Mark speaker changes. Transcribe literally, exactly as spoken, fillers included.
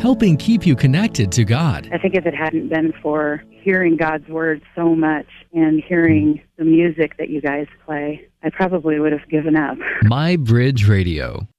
Speaker 1: helping keep you connected to God.
Speaker 2: I think if it hadn't been for hearing God's Word so much and hearing the music that you guys play, I probably would have given up.
Speaker 1: My Bridge Radio.